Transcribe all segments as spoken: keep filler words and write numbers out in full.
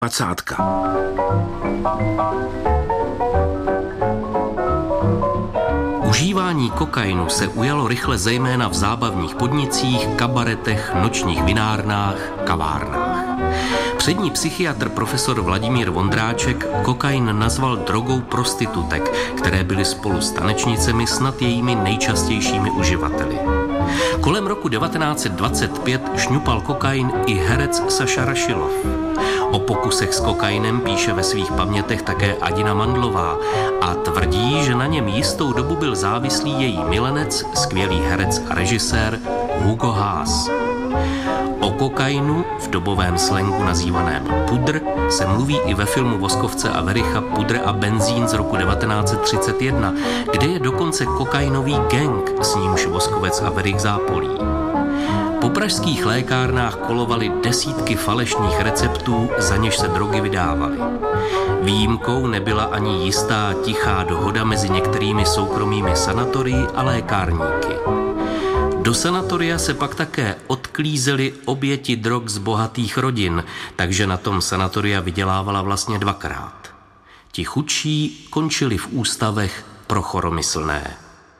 dvacátka. Užívání kokainu se ujalo rychle zejména v zábavních podnicích, kabaretech, nočních vinárnách, kavárnách. Přední psychiatr profesor Vladimír Vondráček kokain nazval drogou prostitutek, které byly spolu s tanečnicemi snad jejími nejčastějšími uživateli. Kolem roku devatenáct set dvacet pět šňupal kokain i herec Saša Rašilov. O pokusech s kokainem píše ve svých pamětech také Adina Mandlová a tvrdí, že na něm jistou dobu byl závislý její milenec, skvělý herec a režisér Hugo Haas. O kokainu, v dobovém slangu nazývaném pudr, se mluví i ve filmu Voskovce a Vericha Pudr a benzín z roku devatenáct set třicet jedna, kde je dokonce kokainový gang, s nímž Voskovec a Verich zápolí. Po pražských lékárnách kolovaly desítky falešných receptů, za něž se drogy vydávaly. Výjimkou nebyla ani jistá tichá dohoda mezi některými soukromými sanatorii a lékárníky. Do sanatoria se pak také odklízely oběti drog z bohatých rodin, takže na tom sanatoria vydělávala vlastně dvakrát. Ti chudší končili v ústavech pro choromyslné.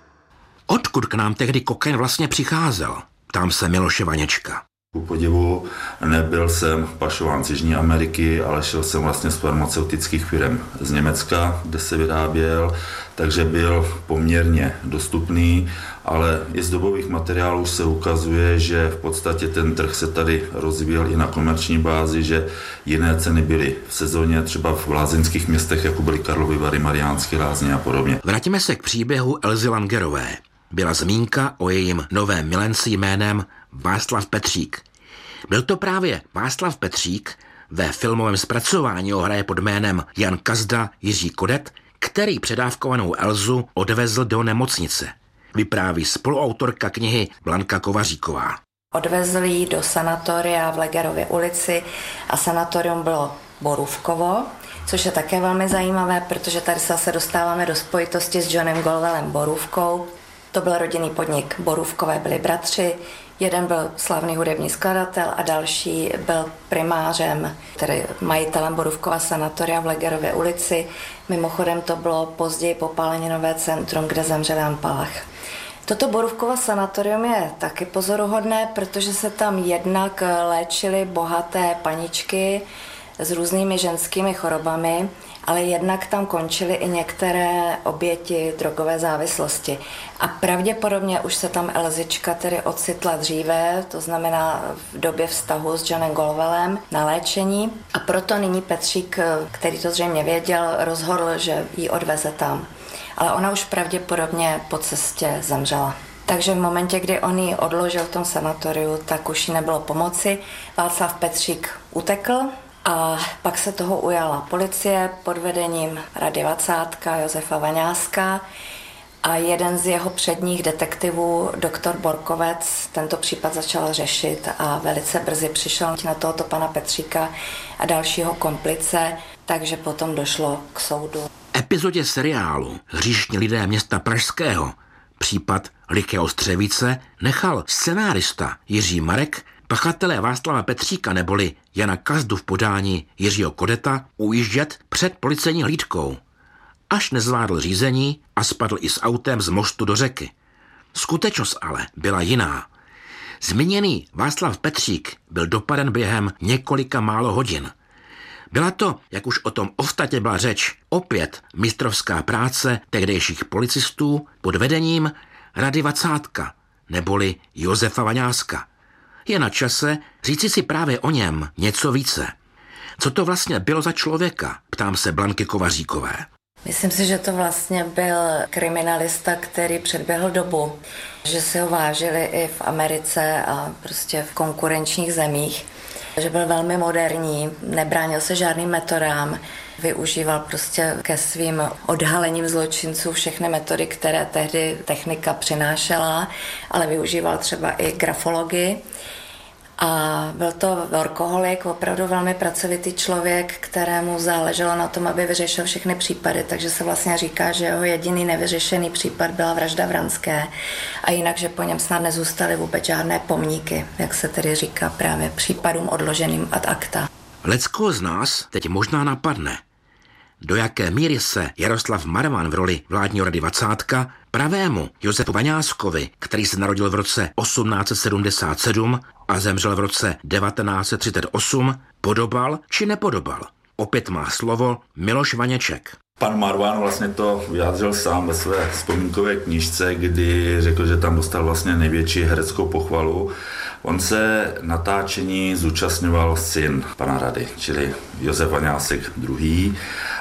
Odkud k nám tehdy kokain vlastně přicházel? Ptám se Miloše Vaněčka. Ku podivu nebyl jsem pašován z Jižní Ameriky, ale šel jsem vlastně z farmaceutických firm z Německa, kde se vyráběl, takže byl poměrně dostupný, ale i z dobových materiálů se ukazuje, že v podstatě ten trh se tady rozvíjel i na komerční bázi, že jiné ceny byly v sezóně, třeba v lázeňských městech, jako byly Karlovy Vary, Mariánské Lázně a podobně. Vrátíme se k příběhu Elzy Langerové. Byla zmínka o jejím novém milenci jménem Václav Petřík. Byl to právě Václav Petřík, ve filmovém zpracování ho hraje pod jménem Jan Kazda Jiří Kodet, který předávkovanou Elzu odvezl do nemocnice. Vypráví spoluautorka knihy Blanka Kovaříková. Odvezli ji do sanatoria v Legerově ulici a sanatorium bylo Borůvkovo, což je také velmi zajímavé, protože tady se zase dostáváme do spojitosti s Johnem Golwellem Borůvkou. To byl rodinný podnik, Borůvkové byli bratři, jeden byl slavný hudební skladatel a další byl primářem, tedy majitelem Borůvkova sanatoria v Legerově ulici. Mimochodem to bylo později popáleninové centrum, kde zemřel Jan Palach. Toto Borůvkovo sanatorium je taky pozoruhodné, protože se tam jednak léčily bohaté paničky s různými ženskými chorobami, ale jednak tam končily i některé oběti drogové závislosti. A pravděpodobně už se tam Elzička tedy ocitla dříve, to znamená v době vztahu s Johnem Golwellem na léčení. A proto nyní Petřík, který to zřejmě věděl, rozhodl, že ji odveze tam. Ale ona už pravděpodobně po cestě zemřela. Takže v momentě, kdy on ji odložil v tom sanatoriu, tak už jí nebylo pomoci. Václav Petřík utekl. A pak se toho ujala policie pod vedením Rady Vacátka, Josefa Vaňáska a jeden z jeho předních detektivů, doktor Borkovec, tento případ začal řešit a velice brzy přišel na tohoto pana Petříka a dalšího komplice, takže potom došlo k soudu. V epizodě seriálu Hříšní lidé města Pražského, případ Liché Ostřevice, nechal scenárista Jiří Marek pachatelé Václava Petříka neboli Jana Kazdu v podání Jiřího Kodeta ujíždět před policejní hlídkou, až nezvládl řízení a spadl i s autem z mostu do řeky. Skutečnost ale byla jiná. Zmíněný Václav Petřík byl dopaden během několika málo hodin. Byla to, jak už o tom ostatně byla řeč, opět mistrovská práce tehdejších policistů pod vedením Rady Vacátka neboli Josefa Vaňáska. Je na čase říci si právě o něm něco více. Co to vlastně bylo za člověka? Ptám se Blanky Kovaříkové. Myslím si, že to vlastně byl kriminalista, který předběhl dobu, že si ho vážili i v Americe a prostě v konkurenčních zemích, že byl velmi moderní, nebránil se žádným metodám, využíval prostě ke svým odhalením zločinců všechny metody, které tehdy technika přinášela, ale využíval třeba i grafologii. A byl to workoholik, opravdu velmi pracovitý člověk, kterému záleželo na tom, aby vyřešil všechny případy, takže se vlastně říká, že jeho jediný nevyřešený případ byla vražda Vranské a jinak, že po něm snad nezůstaly vůbec žádné pomníky, jak se tedy říká právě případům odloženým ad acta. Leckoho z nás teď možná napadne, do jaké míry se Jaroslav Marvan v roli vládního rady dvacátka pravému Josefu Vaňáskovi, který se narodil v roce osmnáct set sedmdesát sedm a zemřel v roce devatenáct set třicet osm, podobal či nepodobal. Opět má slovo Miloš Vaněček. Pan Marvan vlastně to vyjádřil sám ve své vzpomínkové knížce, kdy řekl, že tam dostal vlastně největší hereckou pochvalu. On se natáčení zúčastňoval syn pana rady, čili Josef Vaňásek druhý.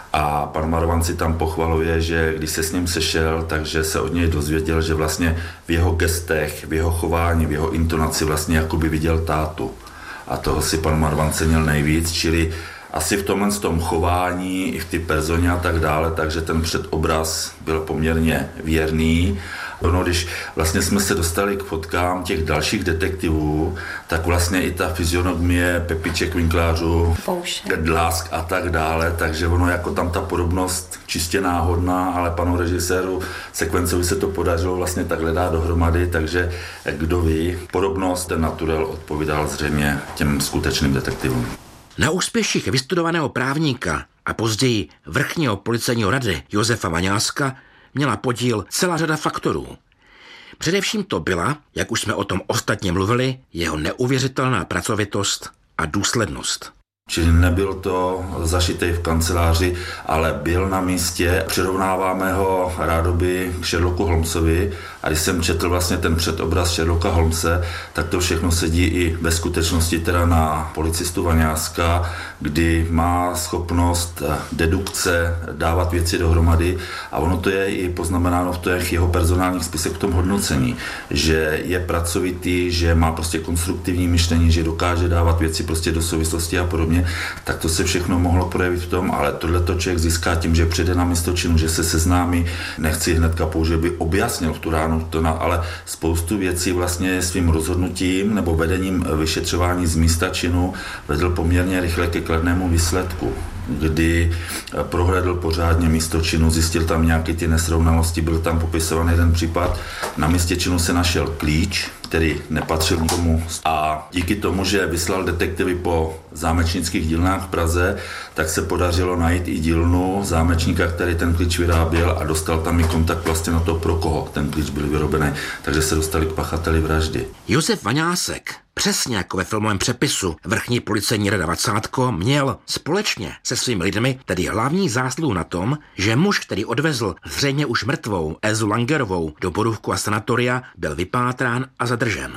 A pan Marvan si tam pochvaluje, že když se s ním sešel, takže se od něj dozvěděl, že vlastně v jeho gestech, v jeho chování, v jeho intonaci vlastně jakoby viděl tátu. A toho si pan Marvan cenil nejvíc, čili asi v tomhle tom chování, i v ty personě a tak dále, takže ten předobraz byl poměrně věrný. No, když vlastně jsme se dostali k fotkám těch dalších detektivů, tak vlastně i ta fyzionomie Pepiček, Vinklářů, Dlásk a tak dále, takže ono jako tam ta podobnost čistě náhodná, ale panu režiséru Sekvencovi se to podařilo vlastně takhle dát dohromady, takže kdo ví, podobnost, ten naturel odpovídal zřejmě těm skutečným detektivům. Na úspěších vystudovaného právníka a později vrchního policejního rady Josefa Vaňáska měla podíl celá řada faktorů. Především to byla, jak už jsme o tom ostatně mluvili, jeho neuvěřitelná pracovitost a důslednost. Čili nebyl to zašitej v kanceláři, ale byl na místě. Přirovnáváme ho rádoby k Sherlocku Holmesovi a když jsem četl vlastně ten předobraz Sherlocka Holmese, tak to všechno sedí i ve skutečnosti teda na policistu Vaňáska, kdy má schopnost dedukce dávat věci dohromady a ono to je i poznamenáno v těch jeho personálních spisech v tom hodnocení, že je pracovitý, že má prostě konstruktivní myšlení, že dokáže dávat věci prostě do souvislosti a podobně. Tak to se všechno mohlo projevit v tom, ale tohleto člověk získá tím, že přijde na místo činu, že se seznámí, nechci hnedka použít, by objasnil v tu ránu, to na, ale spoustu věcí vlastně svým rozhodnutím nebo vedením vyšetřování z místa činu vedl poměrně rychle ke kladnému výsledku, kdy prohlédl pořádně místo činu, zjistil tam nějaké ty nesrovnalosti, byl tam popisován jeden případ, na místě činu se našel klíč, který nepatřil nikomu a díky tomu, že vyslal detektivy po zámečnických dílnách v Praze, tak se podařilo najít i dílnu zámečníka, který ten klíč vyráběl a dostal tam i kontakt vlastně na to, pro koho ten klíč byl vyrobený, takže se dostali k pachateli vraždy. Josef Vaňásek, přesně jako ve filmovém přepisu vrchní policejní rada dvacátko, měl společně se svými lidmi tedy hlavní zásluhu na tom, že muž, který odvezl zřejmě už mrtvou Elzu Langerovou do Borůvku a sanatoria, byl vypátrán a zadržen.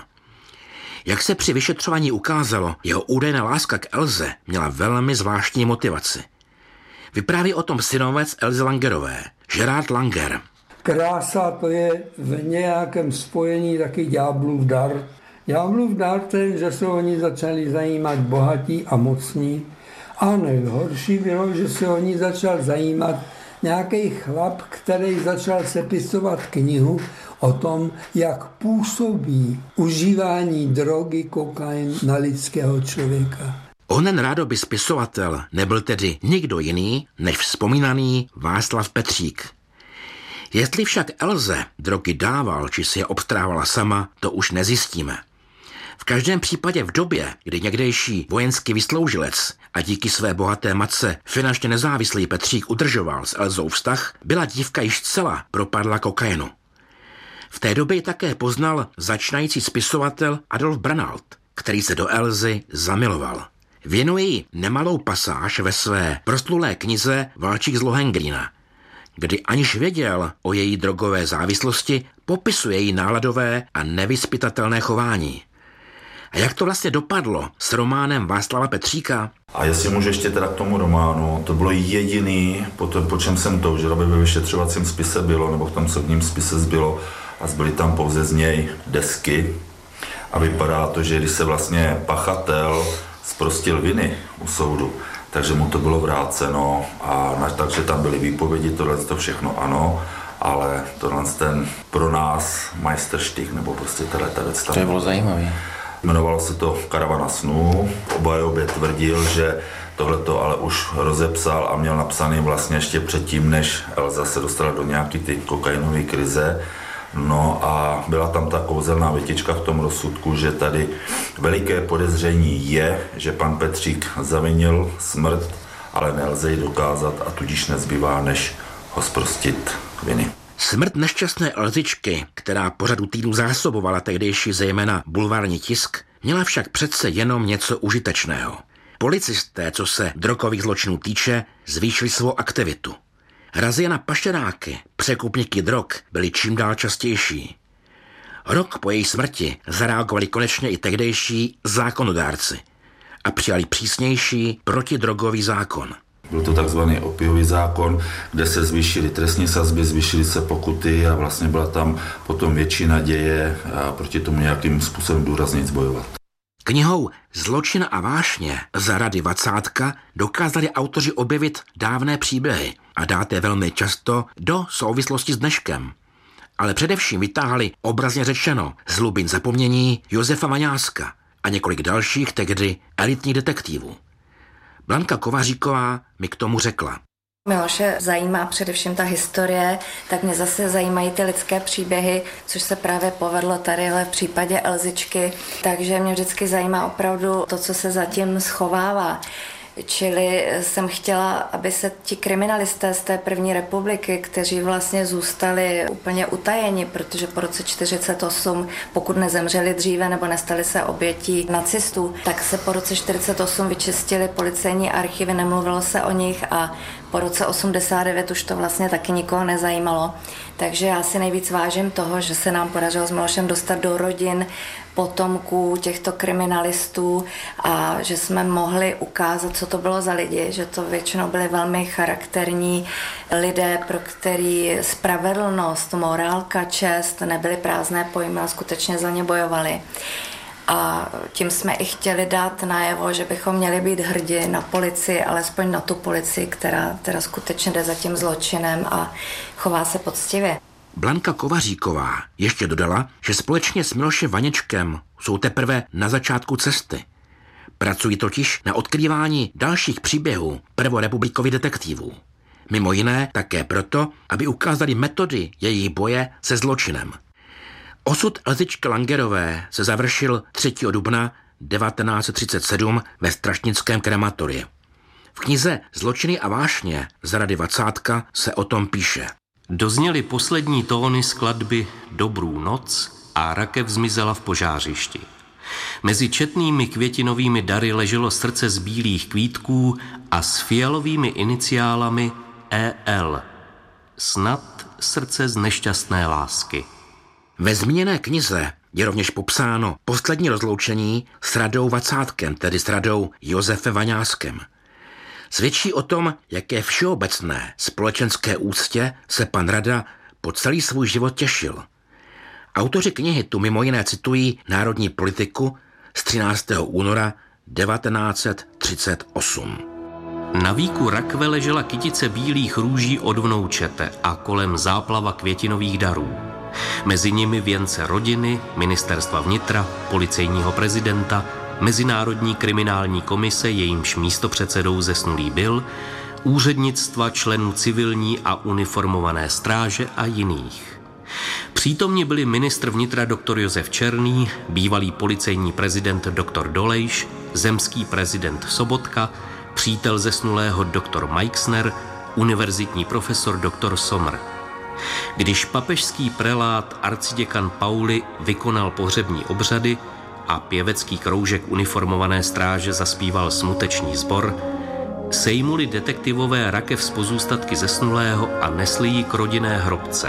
Jak se při vyšetřování ukázalo, jeho údajná láska k Elze měla velmi zvláštní motivaci. Vypráví o tom synovec Elzy Langerové, Gerard Langer. Krása to je v nějakém spojení taky ďáblův dar. Ďáblův dar ten, že se oni začali zajímat bohatí a mocní. A nejhorší bylo, že se oni začal zajímat nějaký chlap, který začal sepisovat knihu o tom, jak působí užívání drogy, kokain na lidského člověka. Onen rádoby spisovatel nebyl tedy nikdo jiný než vzpomínaný Václav Petřík. Jestli však Elze drogy dával, či si je obstrávala sama, to už nezjistíme. V každém případě v době, kdy někdejší vojenský vysloužilec a díky své bohaté matce finančně nezávislý Petřík udržoval s Elzou vztah, byla dívka již zcela propadla kokainu. V té době také poznal začínající spisovatel Adolf Branalt, který se do Elzy zamiloval. Věnuje jí nemalou pasáž ve své proslulé knize Valčík z Lohengrína, kdy aniž věděl o její drogové závislosti, popisuje její náladové a nevyzpytatelné chování. A jak to vlastně dopadlo s románem Václava Petříka? A jestli můžu ještě teda k tomu románu, to bylo jediný, po, to, po čem jsem toužil, aby ve vyšetřovacím spise bylo, nebo v tom soudním spise zbylo, a zbyly tam pouze z něj desky. A vypadá to, že když se vlastně pachatel zprostil viny u soudu, takže mu to bylo vráceno, a na, takže tam byly výpovědi, tohle to všechno ano, ale tohle ten pro nás majsterštych, nebo prostě tato věc tam. To bylo zajímavé. Jmenovalo se to Karavana snů. V obhajobě tvrdil, že tohleto ale už rozepsal a měl napsaný vlastně ještě předtím, než Elza se dostala do nějaký ty kokainové krize. No a byla tam ta kouzelná větička v tom rozsudku, že tady veliké podezření je, že pan Petřík zavinil smrt, ale nelze ji dokázat a tudíž nezbývá, než ho zprostit viny. Smrt nešťastné Elzičky, která pořadu týdnu zásobovala tehdejší zejména bulvární tisk, měla však přece jenom něco užitečného. Policisté, co se drogových zločinů týče, zvýšili svou aktivitu. Razie na pašeráky, překupníky drog byly čím dál častější. Rok po její smrti zareagovali konečně i tehdejší zákonodárci a přijali přísnější protidrogový zákon. Byl to takzvaný opiový zákon, kde se zvýšily trestní sazby, zvýšily se pokuty a vlastně byla tam potom větší naděje a proti tomu nějakým způsobem důrazněji bojovat. Knihou Zločin a vášně za Rady Vacátka dokázali autoři objevit dávné příběhy a dát je velmi často do souvislosti s dneškem. Ale především vytáhali obrazně řečeno z hlubin zapomnění Josefa Vaňáska a několik dalších tehdy elitních detektivů. Blanka Kovaříková mi k tomu řekla. Miloše zajímá především ta historie, tak mě zase zajímají ty lidské příběhy, což se právě povedlo tadyhle v případě Elzičky, takže mě vždycky zajímá opravdu to, co se zatím schovává. Čili jsem chtěla, aby se ti kriminalisté z té první republiky, kteří vlastně zůstali úplně utajeni, protože po roce čtyřicet osm, pokud nezemřeli dříve nebo nestali se obětí nacistů, tak se po roce čtyřicet osm vyčistili policejní archivy, nemluvilo se o nich a po roce osmdesát devět už to vlastně taky nikoho nezajímalo. Takže já si nejvíc vážím toho, že se nám podařilo s Milošem dostat do rodin potomků těchto kriminalistů a že jsme mohli ukázat, co to bylo za lidi, že to většinou byli velmi charakterní lidé, pro který spravedlnost, morálka, čest nebyly prázdné pojmy a skutečně za ně bojovali. A tím jsme i chtěli dát najevo, že bychom měli být hrdí na policii, alespoň na tu policii, která, která skutečně jde za tím zločinem a chová se poctivě. Blanka Kovaříková ještě dodala, že společně s Milošem Vaněčkem jsou teprve na začátku cesty. Pracují totiž na odkrývání dalších příběhů prvorepublikových detektivů. Mimo jiné také proto, aby ukázali metody jejich boje se zločinem. Osud Elzičky Langerové se završil třetího dubna devatenáct set třicet sedm ve strašnickém krematoriu. V knize Zločiny a vášně za Rady Vacátka se o tom píše. Dozněly poslední tóny skladby Dobrou noc a rakev zmizela v požářišti. Mezi četnými květinovými dary leželo srdce z bílých kvítků a s fialovými iniciálami E L. Snad srdce z nešťastné lásky. Ve zmíněné knize je rovněž popsáno poslední rozloučení s Radou Vacátkem, tedy s Radou Josefem Vaňáskem. Svědčí o tom, jaké všeobecné společenské úctě se pan Rada po celý svůj život těšil. Autoři knihy tu mimo jiné citují národní politiku z třináctého února devatenáct set třicet osm. Na víku rakve ležela kytice bílých růží od vnoučete a kolem záplava květinových darů. Mezi nimi věnce rodiny, ministerstva vnitra, policejního prezidenta, Mezinárodní kriminální komise, jejímž místopředsedou zesnulý byl, úřednictva členů civilní a uniformované stráže a jiných. Přítomni byli ministr vnitra doktor Josef Černý, bývalý policejní prezident doktor Dolejš, zemský prezident Sobotka, přítel zesnulého doktor Meixner, univerzitní profesor doktor Sommer. Když papežský prelát arciděkan Pauli vykonal pohřební obřady a pěvecký kroužek uniformované stráže zaspíval smuteční sbor, sejmuli detektivové rakev z pozůstatky zesnulého a nesli ji k rodinné hrobce.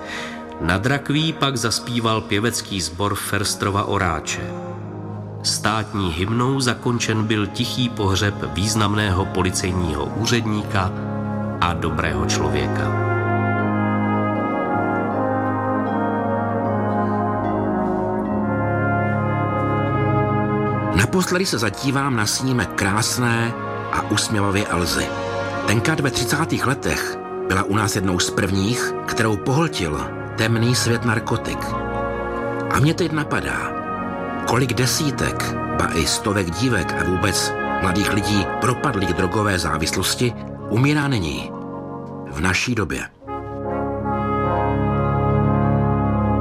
Nad rakví pak zaspíval pěvecký sbor Ferstrova Oráče. Státní hymnou zakončen byl tichý pohřeb významného policejního úředníka a dobrého člověka. Naposledy se zadívám na snímek krásné a usměvavě Elzy. Tenkrát ve třicátých letech byla u nás jednou z prvních, kterou pohltil temný svět narkotik. A mě teď napadá, kolik desítek, ba i stovek dívek a vůbec mladých lidí propadlých drogové závislosti umírá nyní, v naší době.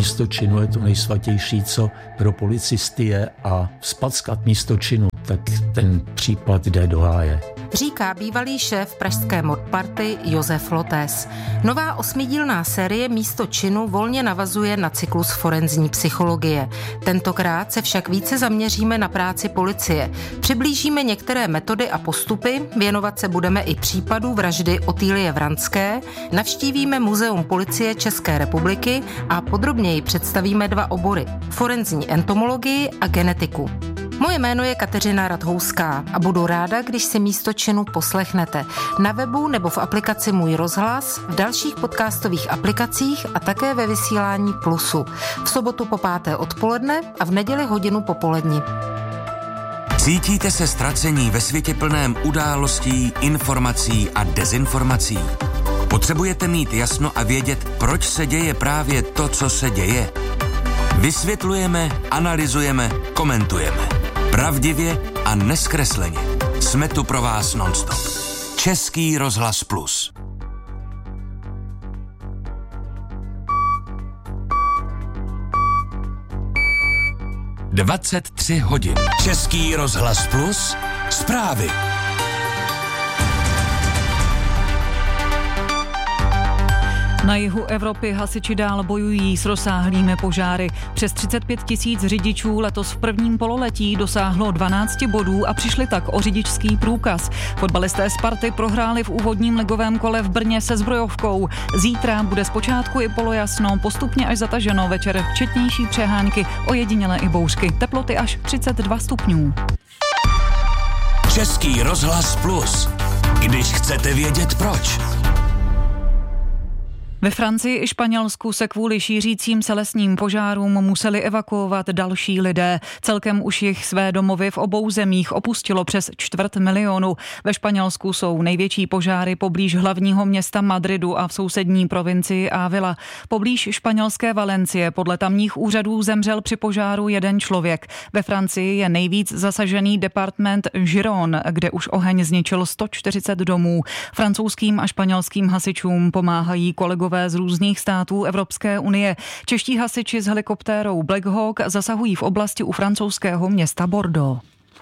místo činu je to nejsvatější, co pro policisty je, a spackat místo činu, tak ten případ jde do háje. Říká bývalý šéf pražské mordparty Josef Lotés. Nová osmidílná série Místo činu volně navazuje na cyklus forenzní psychologie. Tentokrát se však více zaměříme na práci policie. Přiblížíme některé metody a postupy, věnovat se budeme i případu vraždy Otýlie Vranské, navštívíme Muzeum policie České republiky a podrobněji představíme dva obory: forenzní entomologii a genetiku. Moje jméno je Kateřina Radhouská a budu ráda, když si Místo činu poslechnete na webu nebo v aplikaci Můj rozhlas, v dalších podcastových aplikacích a také ve vysílání Plusu. V sobotu po páté odpoledne a v neděli hodinu popolední. Cítíte se ztracení ve světě plném událostí, informací a dezinformací? Potřebujete mít jasno a vědět, proč se děje právě to, co se děje? Vysvětlujeme, analyzujeme, komentujeme. Pravdivě a neskresleně. Jsme tu pro vás nonstop. Český rozhlas Plus. dvacet tři hodin. Český rozhlas Plus. Zprávy. Na jihu Evropy hasiči dál bojují s rozsáhlými požáry. Přes třicet pět tisíc řidičů letos v prvním pololetí dosáhlo dvanáct bodů a přišli tak o řidičský průkaz. Fotbalisté Sparty prohráli v úvodním ligovém kole v Brně se Zbrojovkou. Zítra bude zpočátku i polojasno, postupně až zataženo, večer četnější přehánky, ojedinělé i bouřky. Teploty až třicet dva stupňů. Český rozhlas Plus. Když chcete vědět proč. Ve Francii i Španělsku se kvůli šířícím se lesním požárům museli evakuovat další lidé. Celkem už jich své domovy v obou zemích opustilo přes čtvrt milionu. Ve Španělsku jsou největší požáry poblíž hlavního města Madridu a v sousední provincii Ávila. Poblíž španělské Valencie podle tamních úřadů zemřel při požáru jeden člověk. Ve Francii je nejvíc zasažený departement Giron, kde už oheň zničil sto čtyřicet domů. Francouzským a španělským hasičům pomáhají kolegové z různých států Evropské unie. Čeští hasiči s helikoptérou Black Hawk zasahují v oblasti u francouzského města Bordeaux.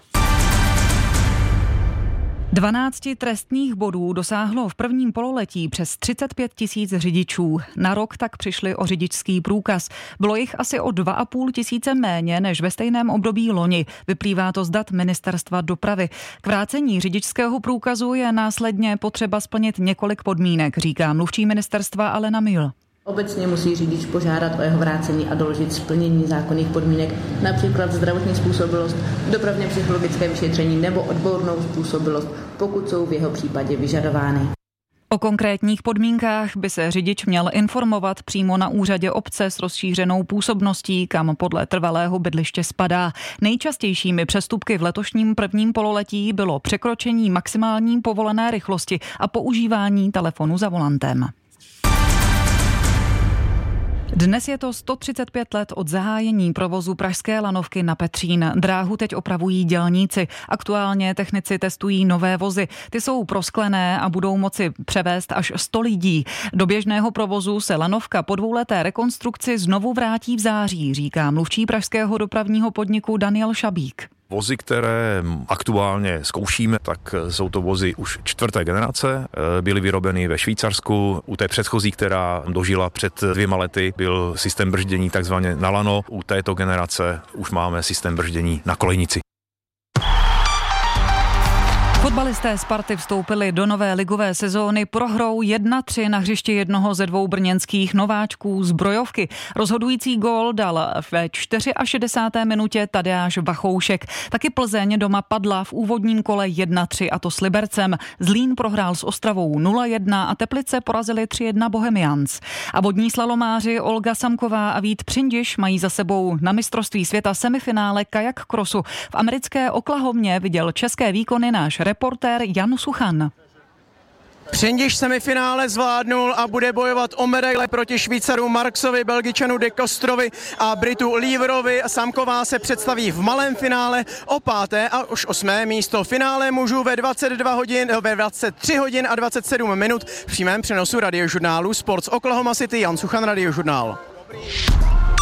dvanácti trestných bodů dosáhlo v prvním pololetí přes třicet pět tisíc řidičů. Na rok tak přišli o řidičský průkaz. Bylo jich asi o dva a půl tisíce méně než ve stejném období loni. Vyplývá to z dat Ministerstva dopravy. K vrácení řidičského průkazu je následně potřeba splnit několik podmínek, říká mluvčí ministerstva Alena Mil. Obecně musí řidič požádat o jeho vrácení a doložit splnění zákonných podmínek, například zdravotní způsobilost, dopravně psychologické vyšetření nebo odbornou způsobilost, pokud jsou v jeho případě vyžadovány. O konkrétních podmínkách by se řidič měl informovat přímo na úřadě obce s rozšířenou působností, kam podle trvalého bydliště spadá. Nejčastějšími přestupky v letošním prvním pololetí bylo překročení maximální povolené rychlosti a používání telefonu za volantem. Dnes je to sto třicet pět let od zahájení provozu pražské lanovky na Petřín. Dráhu teď opravují dělníci. Aktuálně technici testují nové vozy. Ty jsou prosklené a budou moci převést až sto lidí. Do běžného provozu se lanovka po dvouleté rekonstrukci znovu vrátí v září, říká mluvčí pražského dopravního podniku Daniel Šabík. Vozy, které aktuálně zkoušíme, tak jsou to vozy už čtvrté generace. Byly vyrobeny ve Švýcarsku. U té předchozí, která dožila před dvěma lety, byl systém brždění takzvaně na lano. U této generace už máme systém brždění na kolejnici. Fotbalisté Sparty vstoupili do nové ligové sezóny prohrou jedna tři na hřišti jednoho ze dvou brněnských nováčků Zbrojovky. Rozhodující gól dal ve šedesáté čtvrté minutě Tadeáš Vachoušek. Taky Plzeň doma padla v úvodním kole jedna tři, a to s Libercem. Zlín prohrál s Ostravou nula jedna a Teplice porazili tři jedna Bohemians. A vodní slalomáři Olga Samková a Vít Přindiš mají za sebou na mistrovství světa semifinále kajak krosu. V americké Oklahomě viděl české výkony náš reportér Jan Suchan. Přindiš semifinále zvládnul a bude bojovat o medaile proti Švýcaru Marksovi, Belgičanu De Kostrovi a Britu Leverovi. Samková se představí v malém finále o páté a už osmé místo. Finále mužů ve dvacet dva hodin, ve dvacet tři hodin a dvacet sedm minut v přímém přenosu radiožurnálu Sports Oklahoma City. Jan Suchan, radiožurnál.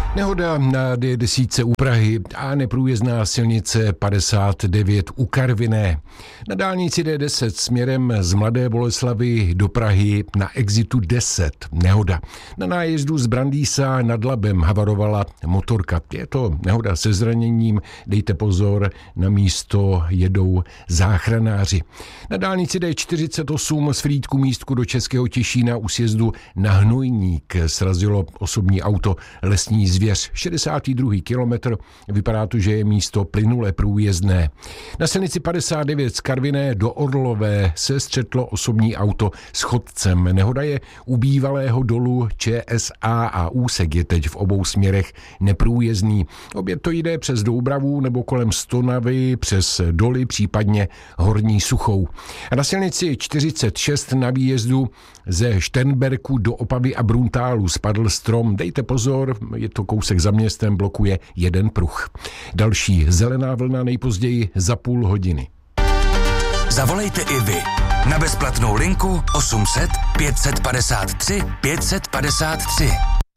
Nehoda na D deset u Prahy a neprůjezdná silnice padesát devět u Karviné. Na dálnici D deset směrem z Mladé Boleslavi do Prahy na exitu deset nehoda. Na nájezdu z Brandýsa nad Labem havarovala motorka. Je to nehoda se zraněním, dejte pozor, na místo jedou záchranáři. Na dálnici D čtyřicet osm z Frýdku místku do Českého Těšína u sjezdu na Hnojník srazilo osobní auto Lesní zvěř. šedesátý druhý kilometr, vypadá to, že je místo plynule průjezdné. Na silnici padesát devět z Karviné do Orlové se střetlo osobní auto s chodcem. Nehoda je u bývalého dolu ČSA a úsek je teď v obou směrech neprůjezdný. Obě to jde přes Doubravu nebo kolem Stonavy, přes doly, případně Horní Suchou. A na silnici čtyřicet šest na výjezdu ze Šternberku do Opavy a Bruntálu spadl strom. Dejte pozor, je to kousek za městem, blokuje jeden pruh. Další zelená vlna nejpozději za půl hodiny. Zavolejte i vy na bezplatnou linku osm set pět set padesát tři pět set padesát tři.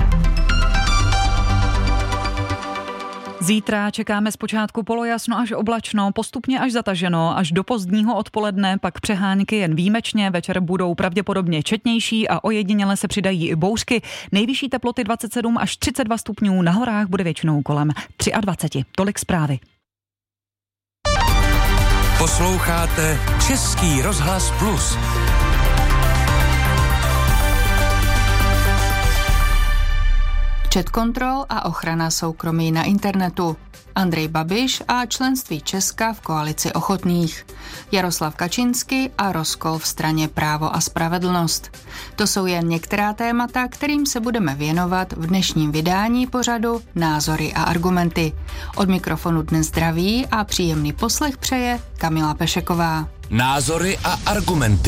Zítra čekáme zpočátku polojasno až oblačno, postupně až zataženo, až do pozdního odpoledne, pak přehánky jen výjimečně, večer budou pravděpodobně četnější a ojediněle se přidají i bouřky. Nejvyšší teploty dvacet sedm až třicet dva stupňů, na horách bude většinou kolem dvacet tři. Tolik zprávy. Posloucháte Český rozhlas Plus. Chat kontrol a ochrana soukromí na internetu. Andrej Babiš a členství Česka v koalici ochotných. Jaroslav Kačinský a rozkol v straně Právo a spravedlnost. To jsou jen některá témata, kterým se budeme věnovat v dnešním vydání pořadu Názory a argumenty. Od mikrofonu dnes zdraví a příjemný poslech přeje Kamila Pešeková. Názory a argumenty.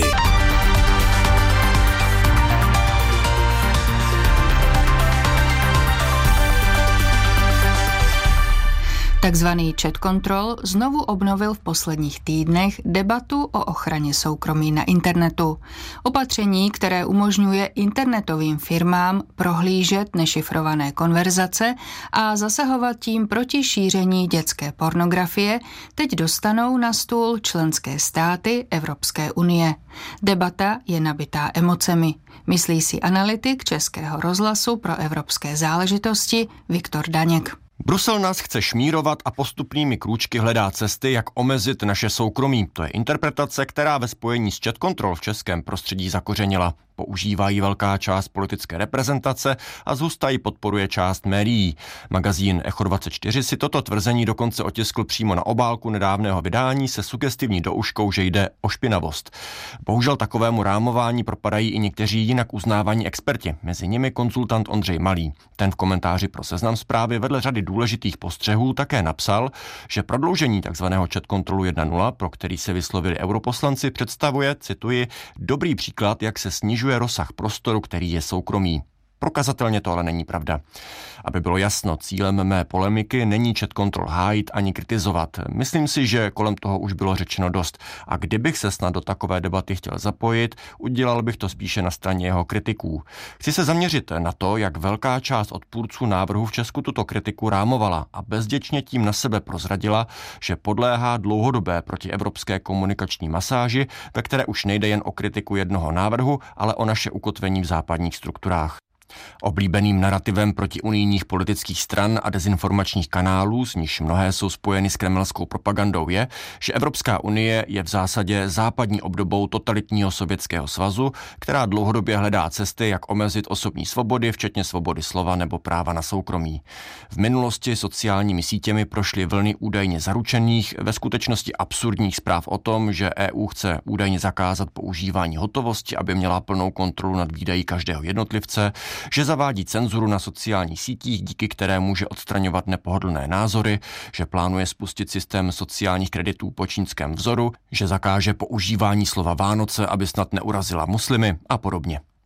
Takzvaný chat control znovu obnovil v posledních týdnech debatu o ochraně soukromí na internetu. Opatření, které umožňuje internetovým firmám prohlížet nešifrované konverzace a zasahovat tím proti šíření dětské pornografie, teď dostanou na stůl členské státy Evropské unie. Debata je nabitá emocemi, myslí si analytik Českého rozhlasu pro evropské záležitosti Viktor Daněk. Brusel nás chce šmírovat a postupnými krůčky hledá cesty, jak omezit naše soukromí. To je interpretace, která ve spojení s chat control v českém prostředí zakořenila. Používají velká část politické reprezentace a zhusta ji podporuje část médií. Magazín Echo dvacet čtyři si toto tvrzení dokonce otiskl přímo na obálku nedávného vydání se sugestivní douškou, že jde o špinavost. Bohužel takovému rámování propadají i někteří jinak uznávaní experti, mezi nimi konzultant Ondřej Malý. Ten v komentáři pro Seznam Zprávy vedle řady důležitých postřehů také napsal, že prodloužení tzv. Chat kontrolu jedna tečka nula, pro který se vyslovili europoslanci, představuje, cituji, dobrý příklad, jak se snižuje rozsah prostoru, který je soukromý. Prokazatelně to ale není pravda. Aby bylo jasno, cílem mé polemiky není chat control hájit ani kritizovat. Myslím si, že kolem toho už bylo řečeno dost. A kdybych se snad do takové debaty chtěl zapojit, udělal bych to spíše na straně jeho kritiků. Chci se zaměřit na to, jak velká část odpůrců návrhu v Česku tuto kritiku rámovala a bezděčně tím na sebe prozradila, že podléhá dlouhodobé protievropské komunikační masáži, ve které už nejde jen o kritiku jednoho návrhu, ale o naše ukotvení v západních strukturách. Oblíbeným narativem proti unijních politických stran a dezinformačních kanálů, s níž mnohé jsou spojeny s kremelskou propagandou, je, že Evropská unie je v zásadě západní obdobou totalitního Sovětského svazu, která dlouhodobě hledá cesty, jak omezit osobní svobody, včetně svobody slova nebo práva na soukromí. V minulosti sociálními sítěmi prošly vlny údajně zaručených, ve skutečnosti absurdních zpráv o tom, že E U chce údajně zakázat používání hotovosti, aby měla plnou kontrolu nad výdaji každého jednotlivce, že zavádí cenzuru na sociálních sítích, díky které může odstraňovat nepohodlné názory, že plánuje spustit systém sociálních kreditů po čínském vzoru, že zakáže používání slova Vánoce, aby snad neurazila muslimy a podobně.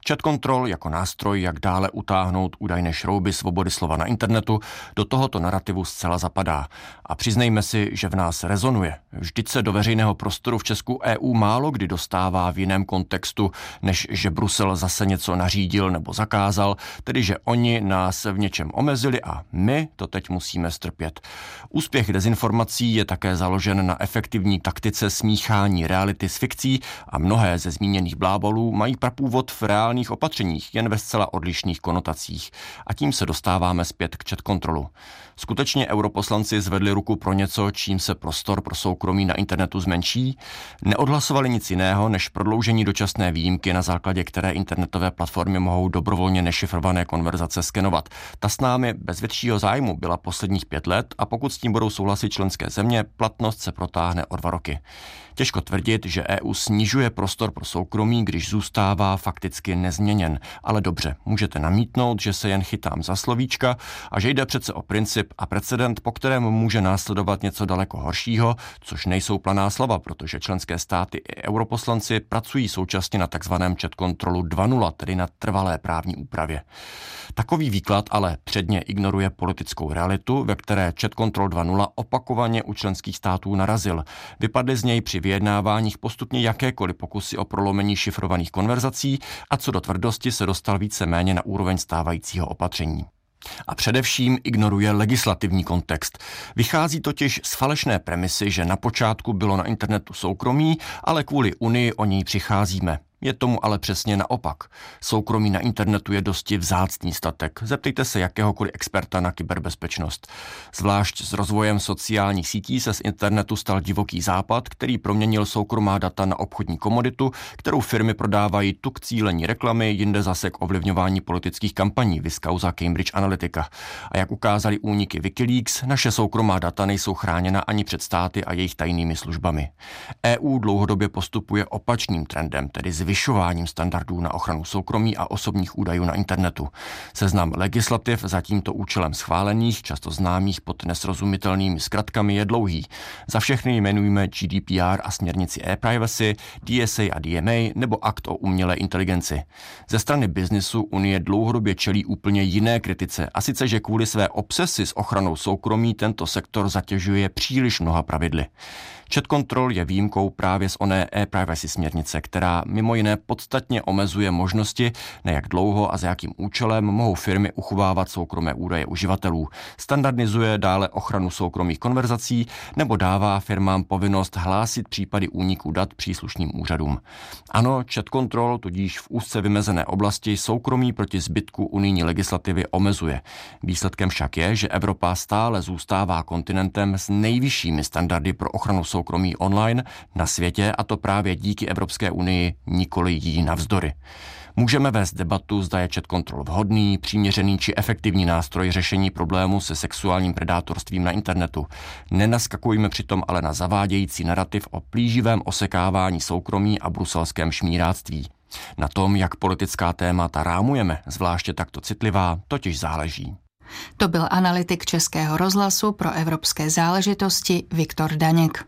Chat control jako nástroj, jak dále utáhnout údajné šrouby svobody slova na internetu, do tohoto narrativu zcela zapadá. A přiznejme si, že v nás rezonuje. Vždyť se do veřejného prostoru v Česku E U málo kdy dostává v jiném kontextu, než že Brusel zase něco nařídil nebo zakázal, tedy že oni nás v něčem omezili a my to teď musíme strpět. Úspěch dezinformací je také založen na efektivní taktice smíchání reality s fikcí a mnohé ze zmíněných blábolů mají prapůvod v reálných opatřeních, jen ve zcela odlišných konotacích. A tím se dostáváme zpět k chat kontrolu. Skutečně europoslanci zvedli ruku pro něco, čím se prostor pro soukromí na internetu zmenší? Neodhlasovali nic jiného, než prodloužení dočasné výjimky, na základě které internetové platformy mohou dobrovolně nešifrované konverzace skenovat. Ta s námi bez většího zájmu byla posledních pět let a pokud s tím budou souhlasit členské země, platnost se protáhne o dva roky. Těžko tvrdit, že E U snižuje prostor pro soukromí, když zůstává fakticky nezměněn. Ale dobře, můžete namítnout, že se jen chytám za slovíčka a že jde přece o princip a precedent, po kterém může následovat něco daleko horšího, což nejsou planá slova, protože členské státy i europoslanci pracují současně na takzvaném chat kontrolu dva tečka nula, tedy na trvalé právní úpravě. Takový výklad ale předně ignoruje politickou realitu, ve které chat control dva tečka nula opakovaně u členských států narazil. Vypadly z něj při vyjednáváních postupně jakékoliv pokusy o prolomení šifrovaných konverzací a co do tvrdosti se dostal víceméně na úroveň stávajícího opatření. A především ignoruje legislativní kontext. Vychází totiž z falešné premisy, že na počátku bylo na internetu soukromí, ale kvůli Unii o něj přicházíme. Je tomu ale přesně naopak. Soukromí na internetu je dosti vzácný statek. Zeptejte se jakéhokoliv experta na kyberbezpečnost. Zvlášť s rozvojem sociálních sítí se z internetu stal divoký západ, který proměnil soukromá data na obchodní komoditu, kterou firmy prodávají tu k cílení reklamy, jinde zase k ovlivňování politických kampaní, viz kauza Cambridge Analytica. A jak ukázali úniky Wikileaks, naše soukromá data nejsou chráněna ani před státy a jejich tajnými službami. E U dlouhodobě postupuje opačným trendem, tedy zvyšováním standardů na ochranu soukromí a osobních údajů na internetu. Seznam legislativ za tímto účelem schválených, často známých pod nesrozumitelnými zkratkami, je dlouhý. Za všechny jmenujeme G D P R a směrnici e-privacy, D S A a D M A nebo akt o umělé inteligenci. Ze strany biznisu Unie dlouhodobě čelí úplně jiné kritice, a sice, že kvůli své obsesi s ochranou soukromí tento sektor zatěžuje příliš mnoha pravidly. Chat control je výjimkou právě z oné e-privacy směrnice, která mimo jiné podstatně omezuje možnosti, na jak dlouho a za jakým účelem mohou firmy uchovávat soukromé údaje uživatelů. Standardizuje dále ochranu soukromých konverzací nebo dává firmám povinnost hlásit případy úniku dat příslušným úřadům. Ano, chat control tudíž v úzce vymezené oblasti soukromí proti zbytku unijní legislativy omezuje. Výsledkem však je, že Evropa stále zůstává kontinentem s nejvyššími standardy pro ochranu soukromí soukromí online na světě, a to právě díky Evropské unii, nikoli jí navzdory. Můžeme vést debatu, zda je chat control vhodný, přiměřený či efektivní nástroj řešení problému se sexuálním predátorstvím na internetu. Nenaskakujme přitom ale na zavádějící narrativ o plíživém osekávání soukromí a bruselském šmíráctví. Na tom, jak politická témata rámujeme, zvláště takto citlivá, totiž záleží. To byl analytik Českého rozhlasu pro evropské záležitosti Viktor Daněk.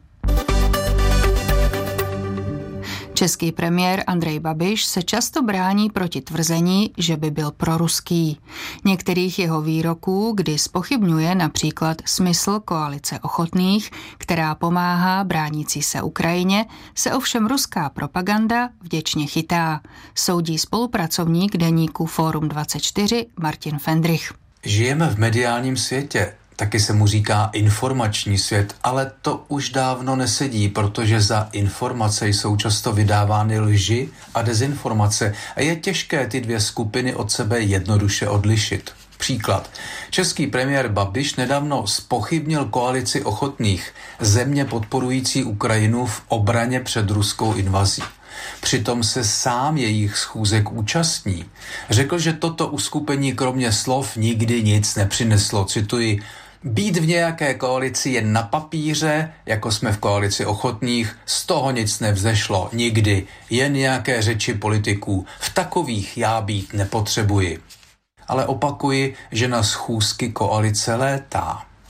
Český premiér Andrej Babiš se často brání proti tvrzení, že by byl proruský. Některých jeho výroků, kdy zpochybňuje například smysl koalice ochotných, která pomáhá bránící se Ukrajině, se ovšem ruská propaganda vděčně chytá. Soudí spolupracovník deníku Fórum dvacet čtyři Martin Fendrich. Žijeme v mediálním světě. Taky se mu říká informační svět, ale to už dávno nesedí, protože za informace jsou často vydávány lži a dezinformace a je těžké ty dvě skupiny od sebe jednoduše odlišit. Příklad. Český premiér Babiš nedávno zpochybnil koalici ochotných, země podporující Ukrajinu v obraně před ruskou invazí. Přitom se sám jejich schůzek účastní. Řekl, že toto uskupení kromě slov nikdy nic nepřineslo. Cituji: být v nějaké koalici jen na papíře, jako jsme v koalici ochotných, z toho nic nevzešlo. Nikdy. Jen nějaké řeči politiků. V takových já být nepotřebuji. Ale opakuji, že na schůzky koalice létá.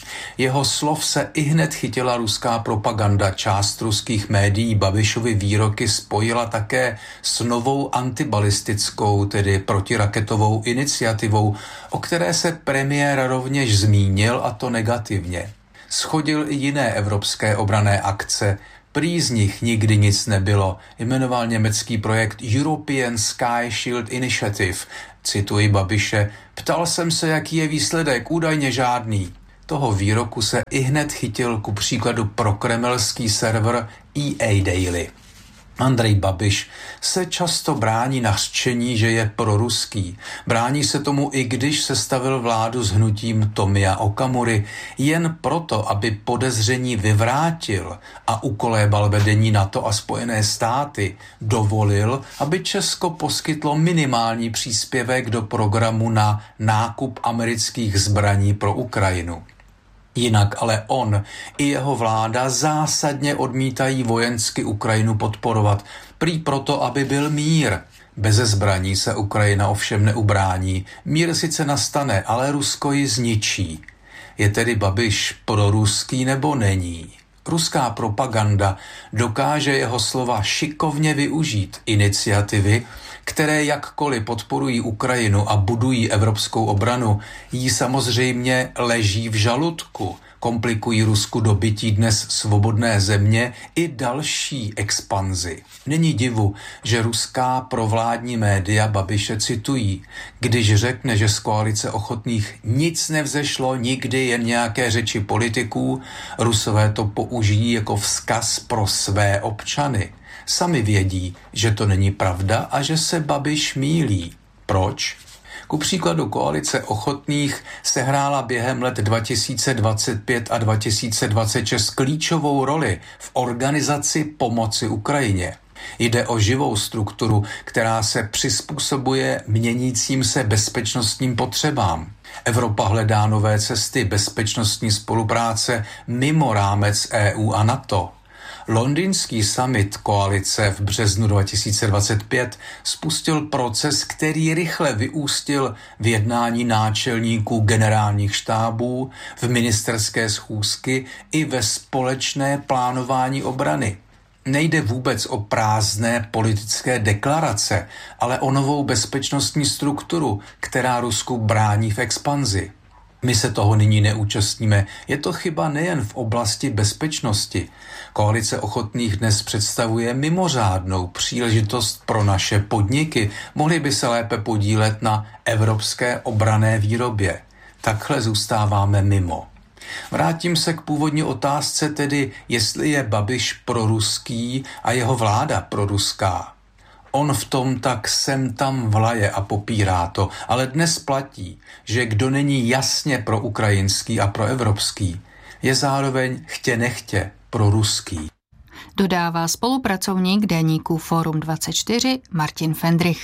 Jeho slov se ihned chytila ruská propaganda. Část ruských médií Babišovy výroky spojila také s novou antibalistickou, tedy protiraketovou iniciativou, o které se premiér rovněž zmínil, a to negativně. Shodil i jiné evropské obranné akce. Prý z nich nikdy nic nebylo. Jmenoval německý projekt European Sky Shield Initiative. Cituji Babiše: ptal jsem se, jaký je výsledek, údajně žádný. Toho výroku se ihned chytil ku příkladu prokremelský server E A Daily. Andrej Babiš se často brání nařčení, že je proruský. Brání se tomu, i když sestavil vládu s hnutím Tomia Okamury, jen proto, aby podezření vyvrátil a ukolébal vedení NATO a Spojené státy, dovolil, aby Česko poskytlo minimální příspěvek do programu na nákup amerických zbraní pro Ukrajinu. Jinak ale on i jeho vláda zásadně odmítají vojensky Ukrajinu podporovat, prý proto, aby byl mír. Beze zbraní se Ukrajina ovšem neubrání. Mír sice nastane, ale Rusko ji zničí. Je tedy Babiš proruský nebo není? Ruská propaganda dokáže jeho slova šikovně využít. Iniciativy, které jakkoliv podporují Ukrajinu a budují evropskou obranu, jí samozřejmě leží v žaludku, komplikují Rusku dobytí dnes svobodné země i další expanzi. Není divu, že ruská provládní média Babiše citují, když řekne, že z koalice ochotných nic nevzešlo, nikdy jen nějaké řeči politiků, Rusové to použijí jako vzkaz pro své občany. Sami vědí, že to není pravda a že se Babiš mýlí. Proč? Ku příkladu koalice ochotných sehrála během let dva tisíce dvacet pět a dva tisíce dvacet šest klíčovou roli v organizaci pomoci Ukrajině. Jde o živou strukturu, která se přizpůsobuje měnícím se bezpečnostním potřebám. Evropa hledá nové cesty bezpečnostní spolupráce mimo rámec E U a NATO. Londýnský summit koalice v březnu dva tisíce dvacet pět spustil proces, který rychle vyústil v jednání náčelníků generálních štábů, v ministerské schůzky i ve společné plánování obrany. Nejde vůbec o prázdné politické deklarace, ale o novou bezpečnostní strukturu, která Rusku brání v expanzi. My se toho nyní neúčastníme. Je to chyba nejen v oblasti bezpečnosti. Koalice ochotných dnes představuje mimořádnou příležitost pro naše podniky. Mohli by se lépe podílet na evropské obranné výrobě. Takhle zůstáváme mimo. Vrátím se k původní otázce, tedy jestli je Babiš proruský a jeho vláda proruská. On v tom tak sem tam vlaje a popírá to, ale dnes platí, že kdo není jasně proukrajinský a proevropský, je zároveň chtě nechtě proruský. Dodává spolupracovník deníku Fórum dvacet čtyři Martin Fendrich.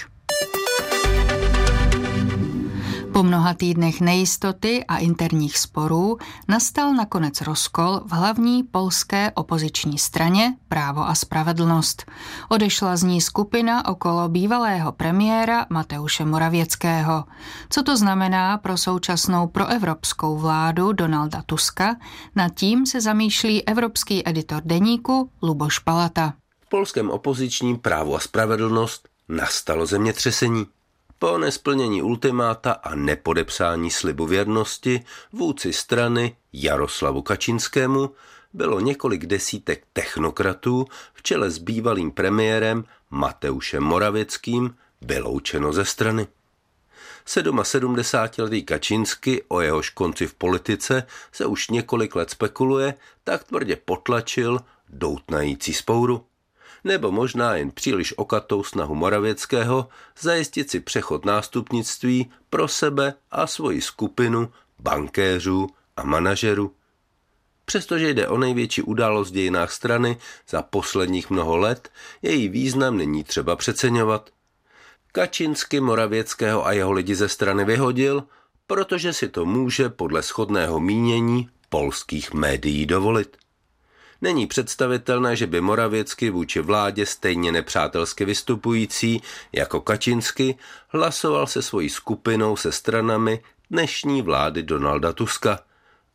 Po mnoha týdnech nejistoty a interních sporů nastal nakonec rozkol v hlavní polské opoziční straně Právo a spravedlnost. Odešla z ní skupina okolo bývalého premiéra Mateuše Morawieckého. Co to znamená pro současnou proevropskou vládu Donalda Tuska, nad tím se zamýšlí evropský editor deníku Luboš Palata. V polském opozičním Právu a spravedlnost nastalo zemětřesení. Po nesplnění ultimáta a nepodepsání slibu věrnosti vůdci strany Jaroslavu Kačinskému bylo několik desítek technokratů v čele s bývalým premiérem Mateušem Morawieckým vyloučeno ze strany. sedmasedmdesátiletý Kačinsky, o jehož konci v politice se už několik let spekuluje, tak tvrdě potlačil doutnající spouru. Nebo možná jen příliš okatou snahu Morawieckého zajistit si přechod nástupnictví pro sebe a svoji skupinu bankéřů a manažerů. Přestože jde o největší událost v dějinách strany za posledních mnoho let, její význam není třeba přeceňovat. Kačinsky Morawieckého a jeho lidi ze strany vyhodil, protože si to může podle shodného mínění polských médií dovolit. Není představitelné, že by Morawiecký vůči vládě stejně nepřátelsky vystupující jako Kačinsky hlasoval se svojí skupinou se stranami dnešní vlády Donalda Tuska.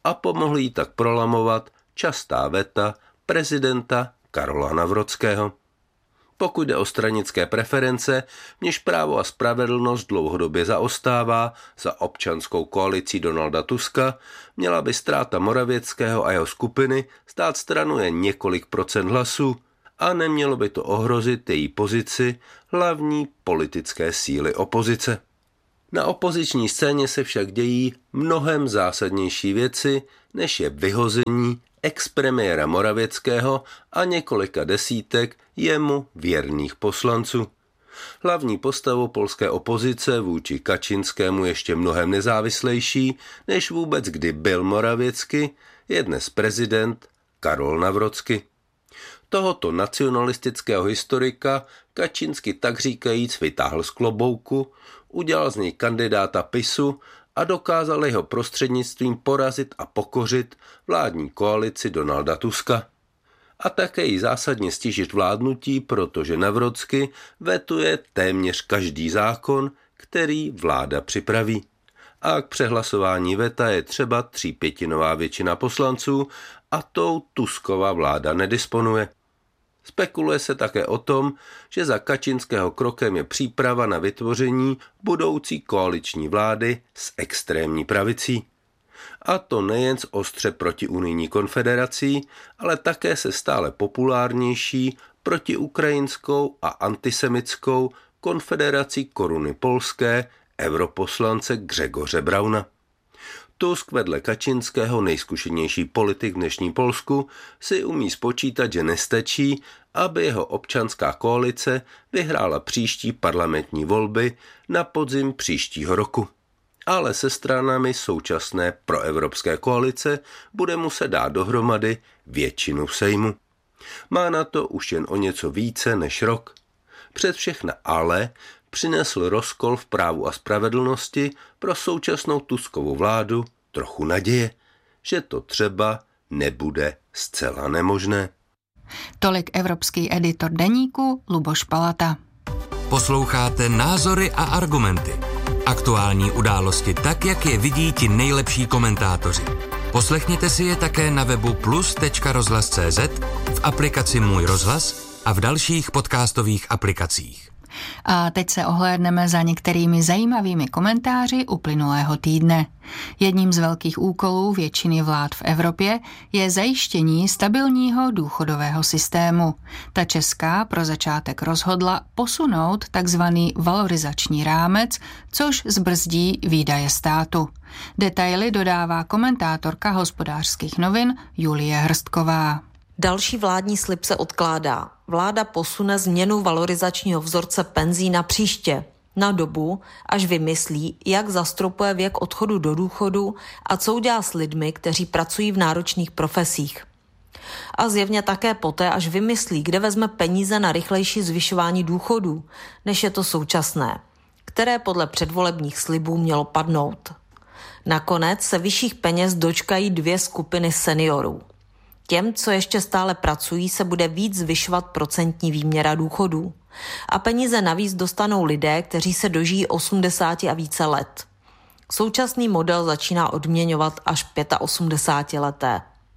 a pomohli jí tak prolamovat častá veta prezidenta Karola Nawrockiho. Pokud jde o stranické preference, v něž Právo a spravedlnost dlouhodobě zaostává za občanskou koalicí Donalda Tuska, měla by ztráta Morawieckého a jeho skupiny stát stranu jen několik procent hlasů a nemělo by to ohrozit její pozici hlavní politické síly opozice. Na opoziční scéně se však dějí mnohem zásadnější věci, než je vyhození expremiéra Morawieckého a několika desítek jemu věrných poslanců. Hlavní postavou polské opozice vůči Kaczyńskému ještě mnohem nezávislejší, než vůbec kdy byl Morawiecký, je dnes prezident Karol Nawrocki. Tohoto nacionalistického historika Kaczyński tak říkajíc vytáhl z klobouku, udělal z něj kandidáta PiSu a dokázal jeho prostřednictvím porazit a pokořit vládní koalici Donalda Tuska. A také jí zásadně stížit vládnutí, protože Nawrocki vetuje téměř každý zákon, který vláda připraví. A k přehlasování veta je třeba třípětinová většina poslanců a tou Tuskova vláda nedisponuje. Spekuluje se také o tom, že za Kaczynského krokem je příprava na vytvoření budoucí koaliční vlády s extrémní pravicí. A to nejen s ostře protiunijní konfederací, ale také se stále populárnější protiukrajinskou a antisemitskou konfederací Koruny polské europoslance Grzegorze Brauna. Tusk vedle Kaczynského, nejzkušenější politik v dnešní Polsku, si umí spočítat, že nestačí, aby jeho občanská koalice vyhrála příští parlamentní volby na podzim příštího roku. Ale se stranami současné proevropské koalice bude muset dát dohromady většinu v Sejmu. Má na to už jen o něco více než rok. Před všechna ale přinesl rozkol v Právu a spravedlnosti pro současnou Tuskovu vládu trochu naděje, že to třeba nebude zcela nemožné. Tolik evropský editor deníku Luboš Palata. Posloucháte Názory a argumenty. Aktuální události tak, jak je vidí ti nejlepší komentátoři. Poslechněte si je také na webu plus tečka rozhlas tečka cé zet, v aplikaci Můj rozhlas a v dalších podcastových aplikacích. A teď se ohlédneme za některými zajímavými komentáři uplynulého týdne. Jedním z velkých úkolů většiny vlád v Evropě je zajištění stabilního důchodového systému. Ta česká pro začátek rozhodla posunout takzvaný valorizační rámec, což zbrzdí výdaje státu. Detaily dodává komentátorka Hospodářských novin Julie Hrstková. Další vládní slib se odkládá. Vláda posune změnu valorizačního vzorce penzí na příště, na dobu, až vymyslí, jak zastropuje věk odchodu do důchodu a co udělá s lidmi, kteří pracují v náročných profesích. A zjevně také poté, až vymyslí, kde vezme peníze na rychlejší zvyšování důchodů, než je to současné, které podle předvolebních slibů mělo padnout. Nakonec se vyšších peněz dočkají dvě skupiny seniorů. Těm, co ještě stále pracují, se bude víc zvyšovat procentní výměra důchodů. A peníze navíc dostanou lidé, kteří se dožijí osmdesáti a více let. Současný model začíná odměňovat až osmdesátileté.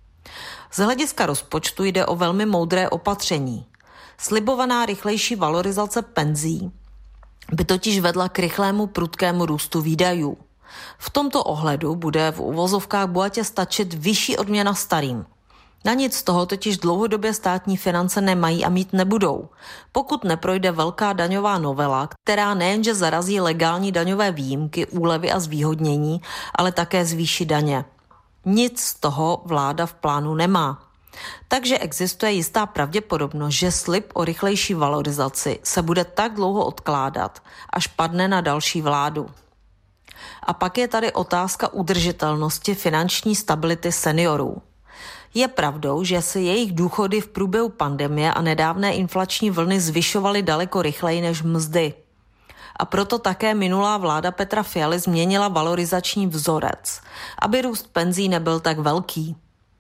Z hlediska rozpočtu jde o velmi moudré opatření. Slibovaná rychlejší valorizace penzí by totiž vedla k rychlému prudkému růstu výdajů. V tomto ohledu bude v uvozovkách bohatě stačit vyšší odměna starým. Na nic z toho totiž dlouhodobě státní finance nemají a mít nebudou, pokud neprojde velká daňová novela, která nejenže zarazí legální daňové výjimky, úlevy a zvýhodnění, ale také zvýší daně. Nic z toho vláda v plánu nemá. Takže existuje jistá pravděpodobnost, že slib o rychlejší valorizaci se bude tak dlouho odkládat, až padne na další vládu. A pak je tady otázka udržitelnosti finanční stability seniorů. Je pravdou, že se jejich důchody v průběhu pandemie a nedávné inflační vlny zvyšovaly daleko rychleji než mzdy. A proto také minulá vláda Petra Fialy změnila valorizační vzorec, aby růst penzí nebyl tak velký.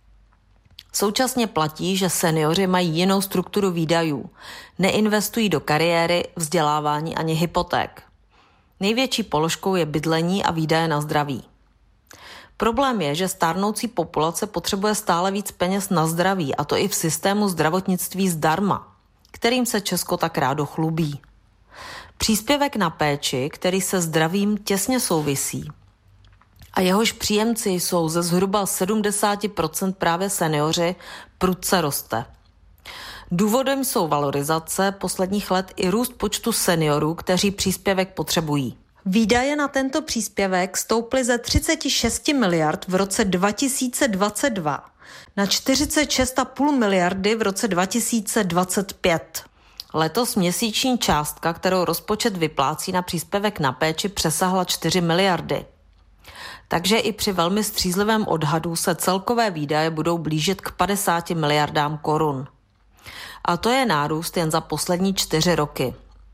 Současně platí, že seniori mají jinou strukturu výdajů, neinvestují do kariéry, vzdělávání ani hypoték. Největší položkou je bydlení a výdaje na zdraví. Problém je, že stárnoucí populace potřebuje stále víc peněz na zdraví, a to i v systému zdravotnictví zdarma, kterým se Česko tak rádo chlubí. Příspěvek na péči, který se zdravím těsně souvisí, a jehož příjemci jsou ze zhruba sedmdesát procent právě seniori, prudce roste. Důvodem jsou valorizace posledních let i růst počtu seniorů, kteří příspěvek potřebují. Výdaje na tento příspěvek stouply ze třicet šest miliard v roce dva tisíce dvacet dva na čtyřicet šest celá pět miliardy v roce dva tisíce dvacet pět. Letos měsíční částka, kterou rozpočet vyplácí na příspěvek na péči, přesahla čtyři miliardy. Takže i při velmi střízlivém odhadu se celkové výdaje budou blížit k padesáti miliardám korun. A to je nárůst jen za poslední čtyři roky.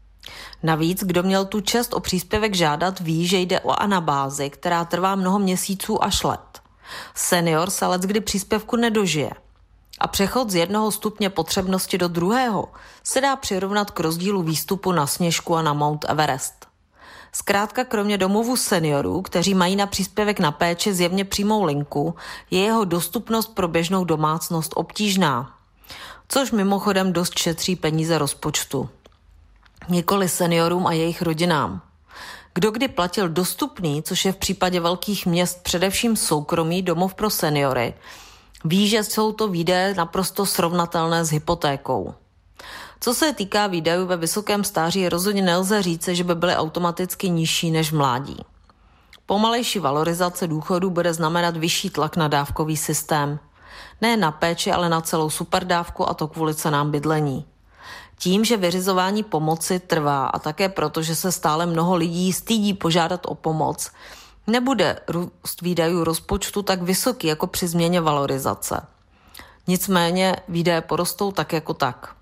Navíc, kdo měl tu čest o příspěvek žádat, ví, že jde o anabázi, která trvá mnoho měsíců až let. Senior se leckdy příspěvku nedožije. A přechod z jednoho stupně potřebnosti do druhého se dá přirovnat k rozdílu výstupu na Sněžku a na Mount Everest. Zkrátka, kromě domovů seniorů, kteří mají na příspěvek na péči zjevně přímou linku, je jeho dostupnost pro běžnou domácnost obtížná. Což mimochodem dost šetří peníze rozpočtu. Nikoli seniorům a jejich rodinám. Kdo kdy platil dostupný, což je v případě velkých měst především soukromý domov pro seniory, ví, že jsou to výdaje naprosto srovnatelné s hypotékou. Co se týká výdajů ve vysokém stáří, rozhodně nelze říci, že by byly automaticky nižší než v mládí. Pomalejší valorizace důchodů bude znamenat vyšší tlak na dávkový systém. Ne na péči, ale na celou superdávku, a to kvůli cenám bydlení. Tím, že vyřizování pomoci trvá a také proto, že se stále mnoho lidí stydí požádat o pomoc, nebude růst výdajů rozpočtu tak vysoký jako při změně valorizace. Nicméně výdaje porostou tak jako tak.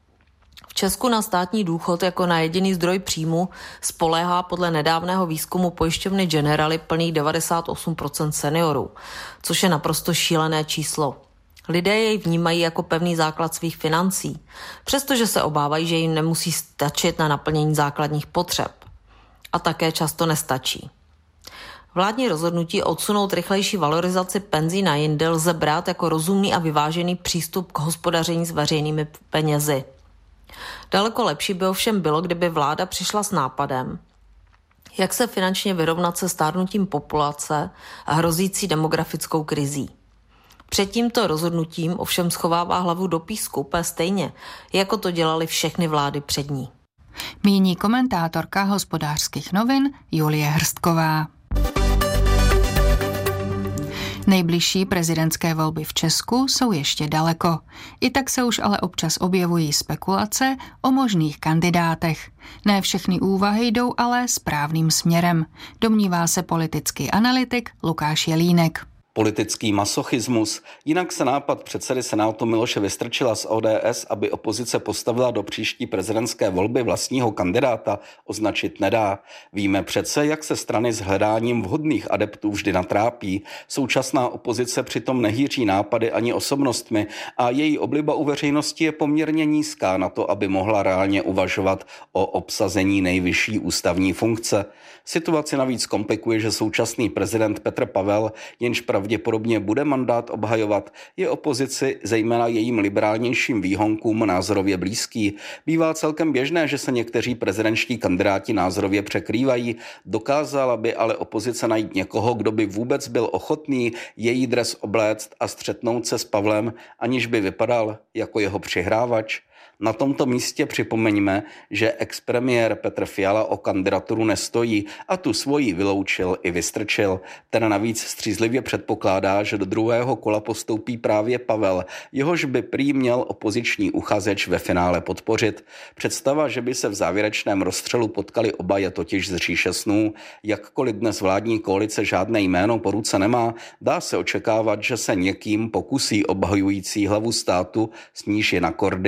V Česku na státní důchod jako na jediný zdroj příjmu spoléhá podle nedávného výzkumu pojišťovny Generali plných devadesát osm procent seniorů, což je naprosto šílené číslo. Lidé jej vnímají jako pevný základ svých financí, přestože se obávají, že jim nemusí stačit na naplnění základních potřeb. A také často nestačí. Vládní rozhodnutí odsunout rychlejší valorizaci penzí na jindy lze brát jako rozumný a vyvážený přístup k hospodaření s veřejnými penězi. Daleko lepší by ovšem bylo, kdyby vláda přišla s nápadem, jak se finančně vyrovnat se stárnutím populace a hrozící demografickou krizí. Před tímto rozhodnutím ovšem schovává hlavu do písku úplně stejně, jako to dělali všechny vlády před ní. Míní komentátorka Hospodářských novin Julie Hrstková. Nejbližší prezidentské volby v Česku jsou ještě daleko. I tak se už ale občas objevují spekulace o možných kandidátech. Ne všechny úvahy jdou ale správným směrem, domnívá se politický analytik Lukáš Jelínek. Politický masochismus, jinak se nápad předsedy Senátu Miloše Vystrčila z O D S, aby opozice postavila do příští prezidentské volby vlastního kandidáta, označit nedá. Víme přece, jak se strany s hledáním vhodných adeptů vždy natrápí. Současná opozice přitom nehýří nápady ani osobnostmi a její obliba u veřejnosti je poměrně nízká na to, aby mohla reálně uvažovat o obsazení nejvyšší ústavní funkce. Situaci navíc komplikuje, že současný prezident Petr Pavel, jenž pravděpodobně bude mandát obhajovat, je opozici, zejména jejím liberálnějším výhonkům, názorově blízký. Bývá celkem běžné, že se někteří prezidentští kandidáti názorově překrývají. Dokázala by ale opozice najít někoho, kdo by vůbec byl ochotný její dres obléct a střetnout se s Pavlem, aniž by vypadal jako jeho přihrávač? Na tomto místě připomeňme, že expremiér Petr Fiala o kandidaturu nestojí a tu svoji vyloučil i Vystrčil. Ten navíc střízlivě předpokládá, že do druhého kola postoupí právě Pavel, jehož by prý měl opoziční uchazeč ve finále podpořit. Představa, že by se v závěrečném rozstřelu potkali oba, je totiž z říše snů. Jakkoliv dnes vládní koalice žádné jméno po ruce nemá, dá se očekávat, že se někým pokusí obhajující hlavu státu, s níž je na kordy, jak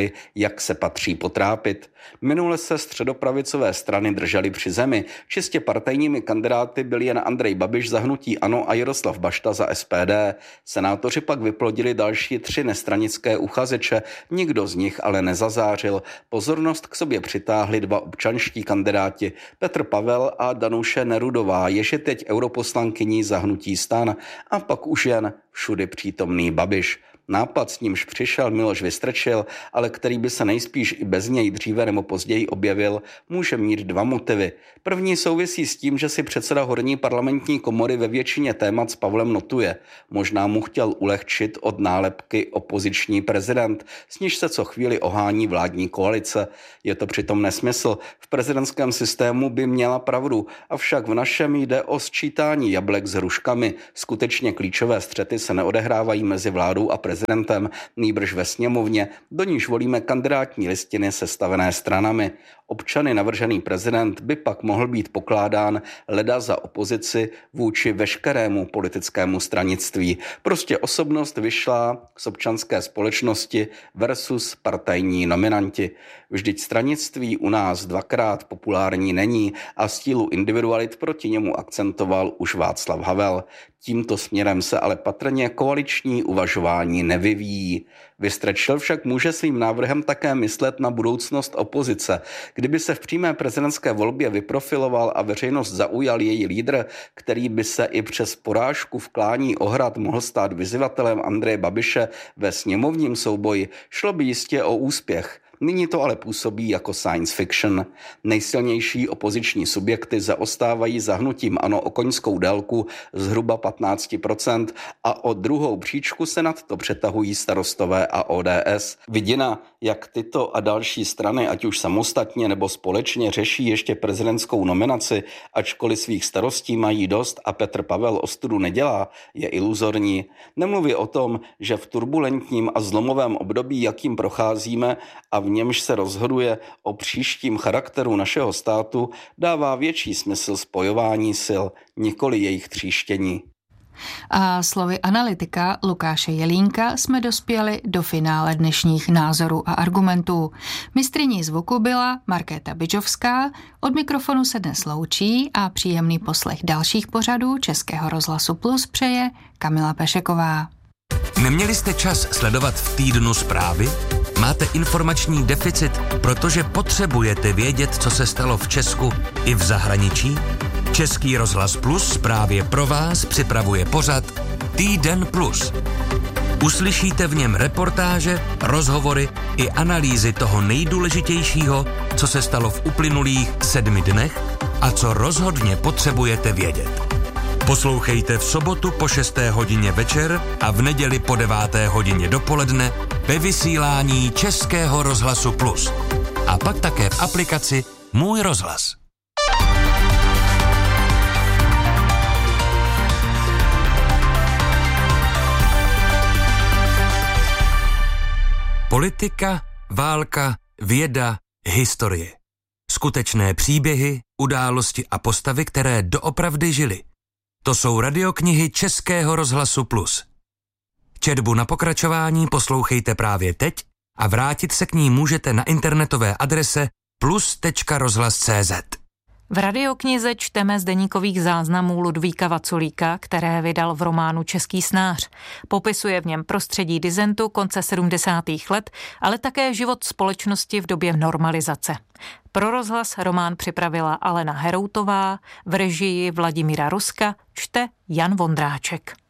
jak se patří potrápit. Minule se středopravicové strany držely při zemi. Čistě partajními kandidáty byli jen Andrej Babiš za hnutí ANO a Jaroslav Bašta za S P D. Senátoři pak vyplodili další tři nestranické uchazeče, nikdo z nich ale nezazářil. Pozornost k sobě přitáhli dva občanští kandidáti, Petr Pavel a Danuše Nerudová, jež je teď europoslankyní za hnutí STAN, a pak už jen všudy přítomný Babiš. Nápad, s nímž přišel Miloš Vystrčil, ale který by se nejspíš i bez něj dříve nebo později objevil, může mít dva motivy. První souvisí s tím, že si předseda horní parlamentní komory ve většině témat s Pavlem notuje. Možná mu chtěl ulehčit od nálepky opoziční prezident, s níž se co chvíli ohání vládní koalice. Je to přitom nesmysl. V prezidentském systému by měla pravdu, avšak v našem jde o sčítání jablek s hruškami. Skutečně klíčové střety se neodehrávají mezi vládou a prezidentem. prezidentem, nýbrž ve sněmovně, do níž volíme kandidátní listiny sestavené stranami. Občany navržený prezident by pak mohl být pokládán leda za opozici vůči veškerému politickému stranictví. Prostě osobnost vyšla z občanské společnosti versus partajní nominanti. Vždyť stranictví u nás dvakrát populární není a stílu individualit proti němu akcentoval už Václav Havel. Tímto směrem se ale patrně koaliční uvažování nevyvíjí. Vystrčil však může svým návrhem také myslet na budoucnost opozice. Kdyby se v přímé prezidentské volbě vyprofiloval a veřejnost zaujal její lídr, který by se i přes porážku v klání Ohrad mohl stát vyzývatelem Andreje Babiše ve sněmovním souboji, šlo by jistě o úspěch. Nyní to ale působí jako science fiction. Nejsilnější opoziční subjekty zaostávají za hnutím ANO o koňskou délku zhruba patnáct procent a o druhou příčku se nad to přetahují Starostové a O D S. Vidina, jak tyto a další strany, ať už samostatně nebo společně, řeší ještě prezidentskou nominaci, ačkoliv svých starostí mají dost a Petr Pavel ostudu nedělá, je iluzorní. Nemluví o tom, že v turbulentním a zlomovém období, jakým procházíme a v němž se rozhoduje o příštím charakteru našeho státu, dává větší smysl spojování sil, nikoli jejich tříštění. A slovy analytika Lukáše Jelínka jsme dospěli do finále dnešních názorů a argumentů. Mistryní zvuku byla Markéta Bidžovská, od mikrofonu se dnes loučí a příjemný poslech dalších pořadů Českého rozhlasu Plus přeje Kamila Pešeková. Neměli jste čas sledovat v týdnu zprávy? Máte informační deficit, protože potřebujete vědět, co se stalo v Česku i v zahraničí? Český rozhlas Plus právě pro vás připravuje pořad Týden Plus. Uslyšíte v něm reportáže, rozhovory i analýzy toho nejdůležitějšího, co se stalo v uplynulých sedmi dnech a co rozhodně potřebujete vědět. Poslouchejte v sobotu po šesté hodině večer a v neděli po deváté hodině dopoledne ve vysílání Českého rozhlasu Plus. A pak také v aplikaci Můj rozhlas. Politika, válka, věda, historie. Skutečné příběhy, události a postavy, které doopravdy žily. To jsou radioknihy Českého rozhlasu Plus. Četbu na pokračování poslouchejte právě teď a vrátit se k ní můžete na internetové adrese plus tečka rozhlas tečka cé zet. V radioknize čteme z deníkových záznamů Ludvíka Vaculíka, které vydal v románu Český snář. Popisuje v něm prostředí disentu konce sedmdesátých let, ale také život společnosti v době normalizace. Pro rozhlas román připravila Alena Heroutová, v režii Vladimíra Ruska čte Jan Vondráček.